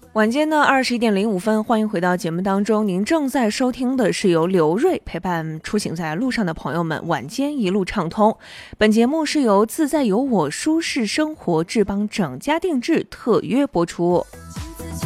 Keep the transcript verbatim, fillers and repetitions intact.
晚间呢二十一点零五分，欢迎回到节目当中。您正在收听的是由刘瑞陪伴出行在路上的朋友们晚间一路畅通。本节目是由自在有我舒适生活志邦整家定制特约播出。